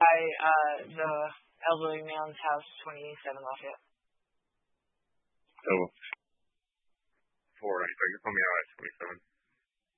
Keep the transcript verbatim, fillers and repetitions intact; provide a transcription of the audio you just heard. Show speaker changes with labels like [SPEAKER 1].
[SPEAKER 1] by uh, the elderly man's house, twenty-seven Lafayette.
[SPEAKER 2] So, four, right? So you're coming out at twenty-seven.